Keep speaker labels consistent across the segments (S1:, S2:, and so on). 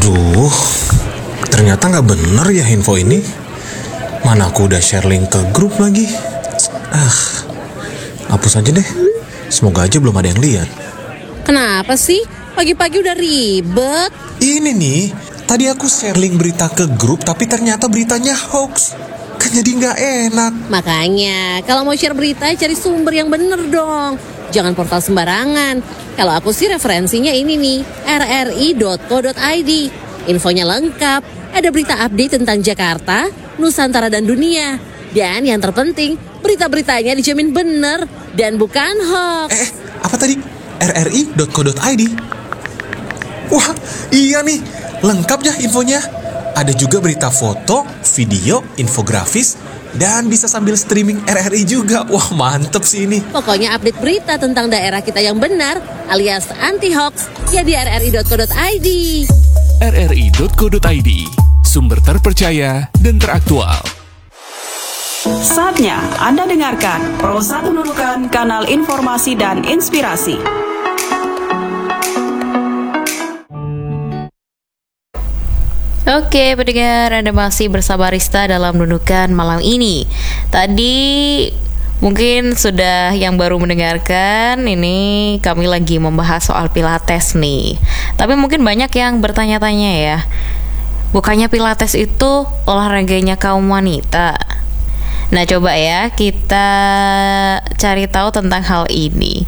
S1: Aduh, ternyata nggak bener ya info ini. Mana aku udah share link ke grup lagi. Hapus aja deh. Semoga aja belum ada yang lihat.
S2: Kenapa sih? Pagi-pagi udah ribet.
S1: Ini nih, tadi aku share link berita ke grup tapi ternyata beritanya hoax. Kan jadi nggak enak.
S2: Makanya, kalau mau share berita, cari sumber yang bener dong. Jangan portal sembarangan. Kalau aku sih referensinya ini nih, rri.co.id. Infonya lengkap, ada berita update tentang Jakarta, Nusantara dan dunia. Dan yang terpenting, berita-beritanya dijamin bener dan bukan hoax.
S1: Apa tadi? rri.co.id? Wah, iya nih, lengkap ya infonya. Ada juga berita foto, video, infografis, dan bisa sambil streaming RRI juga. Wah, mantep sih ini.
S2: Pokoknya update berita tentang daerah kita yang benar alias anti-hoax ya di rri.co.id.
S3: rri.co.id, sumber terpercaya dan teraktual.
S4: Saatnya Anda dengarkan Prosa Penunukan Kanal Informasi dan Inspirasi.
S5: Oke, pendengar, Anda masih bersama Rista dalam Nunukan malam ini. Tadi mungkin sudah yang baru mendengarkan, ini kami lagi membahas soal Pilates nih. Tapi mungkin banyak yang bertanya-tanya ya, bukannya Pilates itu olahraganya kaum wanita? Nah, coba ya kita cari tahu tentang hal ini.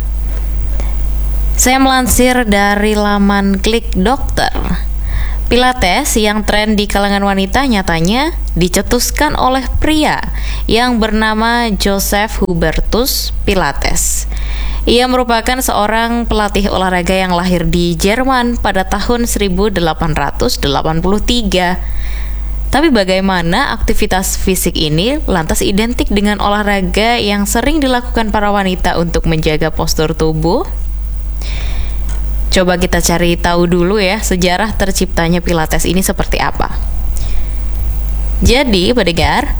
S5: Saya melansir dari laman Klik Dokter. Pilates yang tren di kalangan wanita nyatanya dicetuskan oleh pria yang bernama Joseph Hubertus Pilates. Ia merupakan seorang pelatih olahraga yang lahir di Jerman pada tahun 1883. Tapi bagaimana aktivitas fisik ini lantas identik dengan olahraga yang sering dilakukan para wanita untuk menjaga postur tubuh? Coba kita cari tahu dulu ya sejarah terciptanya Pilates ini seperti apa. Jadi, pendengar,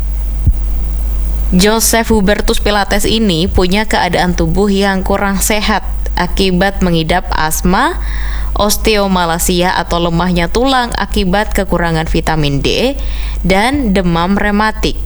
S5: Joseph Hubertus Pilates ini punya keadaan tubuh yang kurang sehat akibat mengidap asma, osteomalacia atau lemahnya tulang akibat kekurangan vitamin D, dan demam rematik,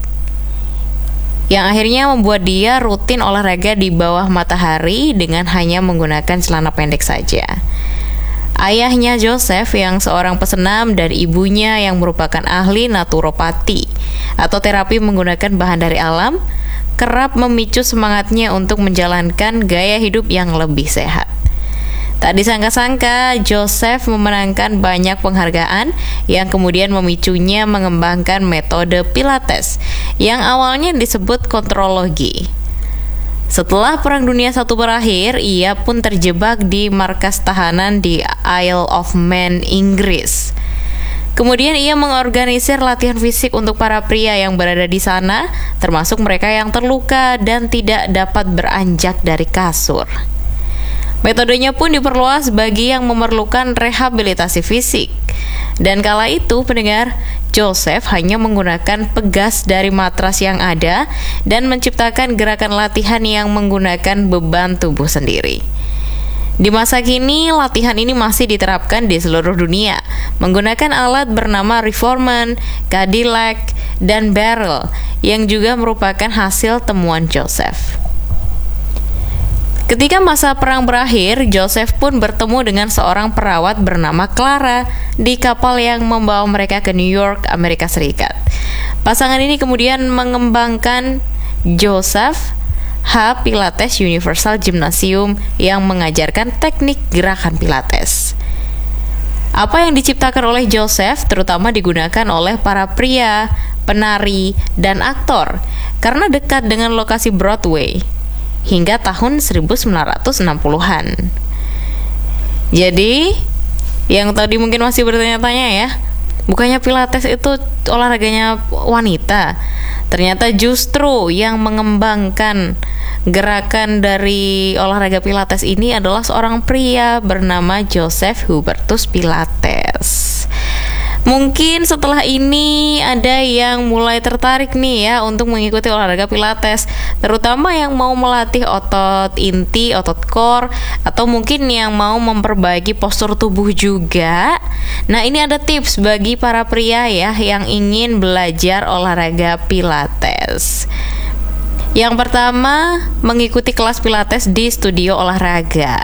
S5: yang akhirnya membuat dia rutin olahraga di bawah matahari dengan hanya menggunakan celana pendek saja. Ayahnya Joseph yang seorang pesenam dan ibunya yang merupakan ahli naturopati atau terapi menggunakan bahan dari alam kerap memicu semangatnya untuk menjalankan gaya hidup yang lebih sehat. Tak disangka-sangka, Joseph memenangkan banyak penghargaan yang kemudian memicunya mengembangkan metode Pilates yang awalnya disebut kontrologi. Setelah Perang Dunia I berakhir, ia pun terjebak di markas tahanan di Isle of Man, Inggris. Kemudian ia mengorganisir latihan fisik untuk para pria yang berada di sana, termasuk mereka yang terluka dan tidak dapat beranjak dari kasur. Metodenya pun diperluas bagi yang memerlukan rehabilitasi fisik. Dan kala itu, pendengar, Joseph hanya menggunakan pegas dari matras yang ada dan menciptakan gerakan latihan yang menggunakan beban tubuh sendiri. Di masa kini, latihan ini masih diterapkan di seluruh dunia menggunakan alat bernama Reformer, Cadillac, dan Barrel yang juga merupakan hasil temuan Joseph. Ketika masa perang berakhir, Joseph pun bertemu dengan seorang perawat bernama Clara di kapal yang membawa mereka ke New York, Amerika Serikat. Pasangan ini kemudian mengembangkan Joseph H. Pilates Universal Gymnasium yang mengajarkan teknik gerakan Pilates. Apa yang diciptakan oleh Joseph terutama digunakan oleh para pria, penari, dan aktor karena dekat dengan lokasi Broadway hingga tahun 1960-an. Jadi, yang tadi mungkin masih bertanya-tanya ya, bukannya Pilates itu olahraganya wanita? Ternyata justru yang mengembangkan gerakan dari olahraga Pilates ini adalah seorang pria bernama Joseph Hubertus Pilates. Mungkin setelah ini ada yang mulai tertarik nih ya untuk mengikuti olahraga Pilates, terutama yang mau melatih otot inti, otot core, atau mungkin yang mau memperbaiki postur tubuh juga. Nah, ini ada tips bagi para pria ya yang ingin belajar olahraga pilates. Yang pertama, mengikuti kelas pilates di studio olahraga.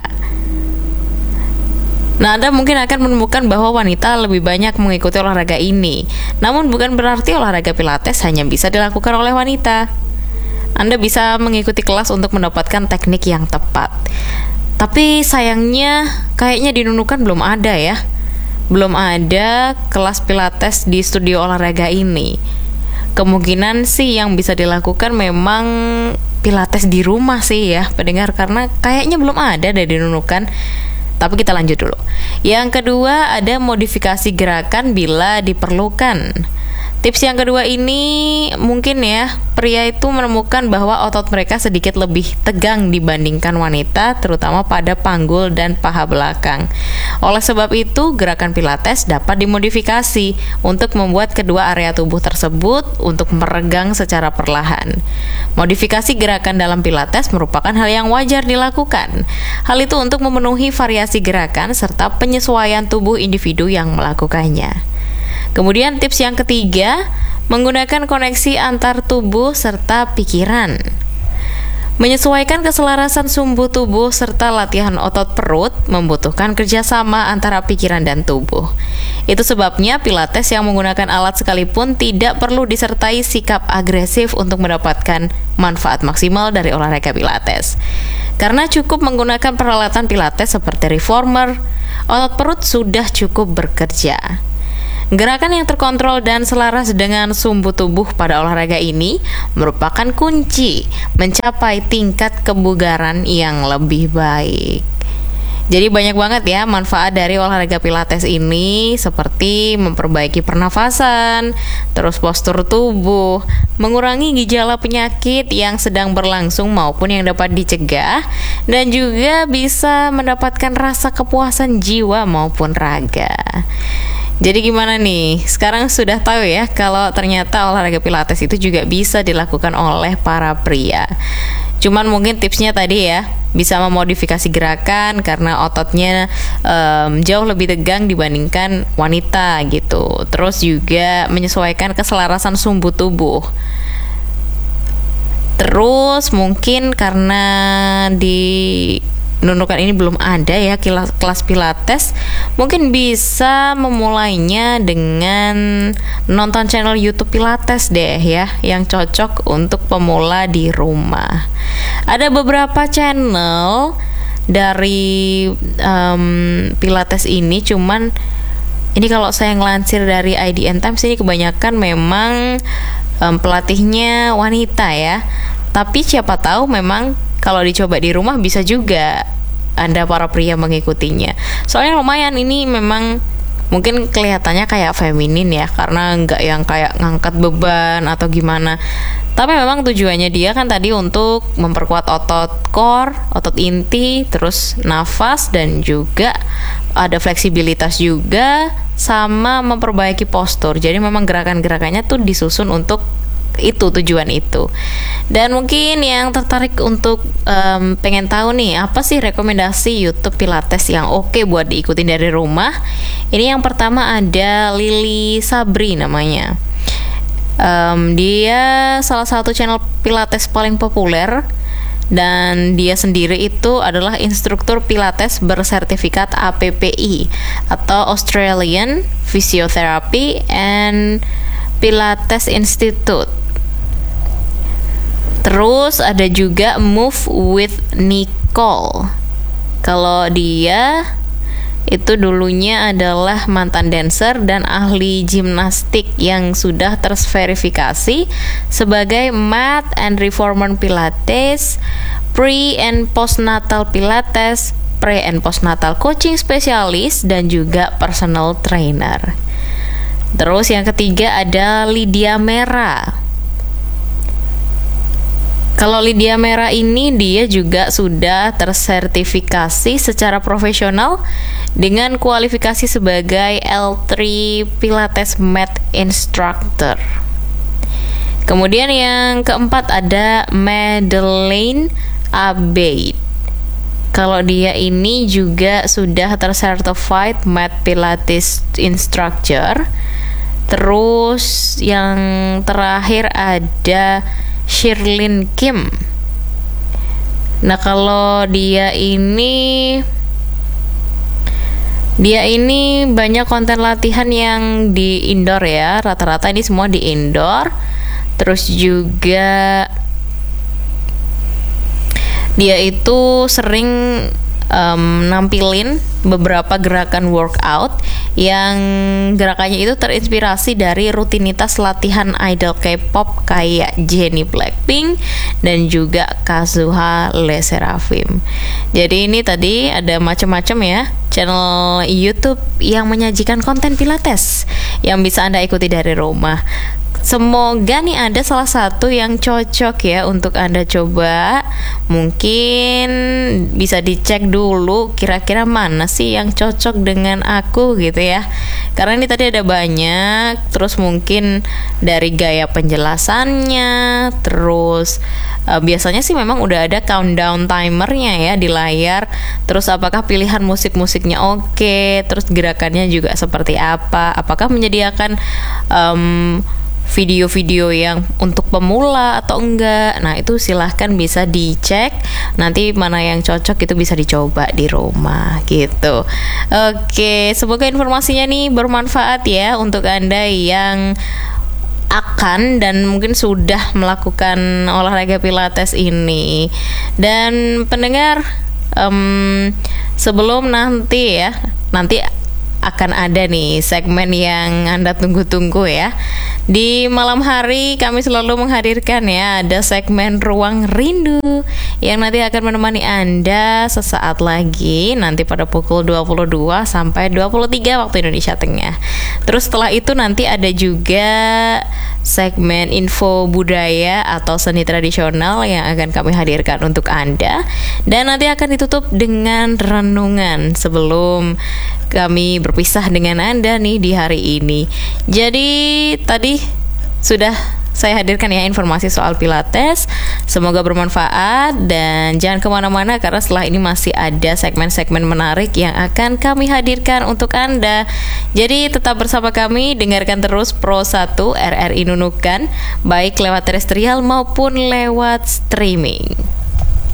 S5: Nah, Anda mungkin akan menemukan bahwa wanita lebih banyak mengikuti olahraga ini. Namun bukan berarti olahraga pilates hanya bisa dilakukan oleh wanita. Anda bisa mengikuti kelas untuk mendapatkan teknik yang tepat. Tapi sayangnya kayaknya di Nunukan belum ada ya. Belum ada kelas pilates di studio olahraga ini. Kemungkinan sih yang bisa dilakukan memang pilates di rumah sih ya pendengar, karena kayaknya belum ada di Nunukan. Tapi kita lanjut dulu. Yang kedua, ada modifikasi gerakan bila diperlukan. Tips yang kedua ini mungkin ya, pria itu menemukan bahwa otot mereka sedikit lebih tegang dibandingkan wanita, terutama pada panggul dan paha belakang. Oleh sebab itu, gerakan pilates dapat dimodifikasi untuk membuat kedua area tubuh tersebut untuk meregang secara perlahan. Modifikasi gerakan dalam pilates merupakan hal yang wajar dilakukan. Hal itu untuk memenuhi variasi gerakan serta penyesuaian tubuh individu yang melakukannya. Kemudian tips yang ketiga, menggunakan koneksi antar tubuh serta pikiran. Menyesuaikan keselarasan sumbu tubuh serta latihan otot perut membutuhkan kerjasama antara pikiran dan tubuh. Itu sebabnya pilates yang menggunakan alat sekalipun tidak perlu disertai sikap agresif untuk mendapatkan manfaat maksimal dari olahraga pilates. Karena cukup menggunakan peralatan pilates seperti reformer, otot perut sudah cukup bekerja. Gerakan yang terkontrol dan selaras dengan sumbu tubuh pada olahraga ini merupakan kunci mencapai tingkat kebugaran yang lebih baik. Jadi banyak banget ya manfaat dari olahraga pilates ini, seperti memperbaiki pernafasan, terus postur tubuh, mengurangi gejala penyakit yang sedang berlangsung maupun yang dapat dicegah, dan juga bisa mendapatkan rasa kepuasan jiwa maupun raga. Jadi gimana nih? Sekarang sudah tahu ya kalau ternyata olahraga pilates itu juga bisa dilakukan oleh para pria. Cuman mungkin tipsnya tadi ya, bisa memodifikasi gerakan karena ototnya jauh lebih tegang dibandingkan wanita gitu. Terus juga menyesuaikan keselarasan sumbu tubuh. Terus mungkin karena di Nunukan ini belum ada ya kelas pilates, mungkin bisa memulainya dengan nonton channel YouTube pilates deh ya, yang cocok untuk pemula di rumah. Ada beberapa channel dari pilates ini, cuman ini kalau saya ngelansir dari IDN Times ini kebanyakan memang pelatihnya wanita ya. Tapi siapa tahu memang kalau dicoba di rumah bisa juga Anda para pria mengikutinya. Soalnya lumayan, ini memang mungkin kelihatannya kayak feminin ya, karena nggak yang kayak ngangkat beban atau gimana. Tapi memang tujuannya dia kan tadi untuk memperkuat otot core, otot inti, terus nafas, dan juga ada fleksibilitas juga, sama memperbaiki postur. Jadi memang gerakan-gerakannya tuh disusun untuk itu, tujuan itu. Dan mungkin yang tertarik untuk pengen tahu nih, apa sih rekomendasi YouTube Pilates yang oke buat diikutin dari rumah? Ini yang pertama ada Lily Sabri namanya. Dia salah satu channel Pilates paling populer, dan dia sendiri itu adalah instruktur Pilates bersertifikat APPI atau Australian Physiotherapy and Pilates Institute. Terus ada juga Move with Nicole. Kalau dia itu dulunya adalah mantan dancer dan ahli gimnastik yang sudah terverifikasi sebagai Mat and Reformer Pilates, Pre and Postnatal Pilates, Pre and Postnatal Coaching Spesialis, dan juga personal trainer. Terus yang ketiga ada Lydia Mera. Kalau Lydia Mera ini dia juga sudah tersertifikasi secara profesional dengan kualifikasi sebagai L3 Pilates Mat Instructor. Kemudian yang keempat ada Madeleine Abeid. Kalau dia ini juga sudah tercertified Mat Pilates instructor. Terus yang terakhir ada Shirlyn Kim. Nah, kalau dia ini banyak konten latihan yang di indoor ya. Rata-rata ini semua di indoor. Terus juga dia itu sering nampilin beberapa gerakan workout yang gerakannya itu terinspirasi dari rutinitas latihan idol K-pop kayak Jennie Blackpink dan juga Kazuha Le Sserafim. Jadi ini tadi ada macam-macam ya channel YouTube yang menyajikan konten pilates yang bisa Anda ikuti dari rumah. Semoga nih ada salah satu yang cocok ya untuk Anda coba. Mungkin bisa dicek dulu kira-kira mana sih yang cocok dengan aku gitu ya. Karena ini tadi ada banyak. Terus mungkin dari gaya penjelasannya. Terus biasanya sih memang udah ada countdown timernya ya di layar. Terus apakah pilihan musik-musiknya oke. Terus gerakannya juga seperti apa. Apakah menyediakan video-video yang untuk pemula atau enggak. Nah, itu silahkan bisa dicek. Nanti mana yang cocok itu bisa dicoba di rumah gitu. Oke, semoga informasinya nih bermanfaat ya untuk Anda yang akan dan mungkin sudah melakukan olahraga pilates ini. Dan pendengar, sebelum nanti akan ada nih segmen yang Anda tunggu-tunggu ya. Di malam hari kami selalu menghadirkan ya, ada segmen Ruang Rindu yang nanti akan menemani Anda sesaat lagi, nanti pada pukul 22 sampai 23 waktu Indonesia Tengah. Terus setelah itu nanti ada juga segmen info budaya atau seni tradisional yang akan kami hadirkan untuk Anda. Dan nanti akan ditutup dengan renungan sebelum kami berpisah dengan Anda nih di hari ini. Jadi tadi sudah saya hadirkan ya informasi soal pilates. Semoga bermanfaat dan jangan kemana-mana karena setelah ini masih ada segmen-segmen menarik yang akan kami hadirkan untuk Anda. Jadi tetap bersama kami, dengarkan terus Pro 1 RRI Nunukan, baik lewat terestrial maupun lewat streaming.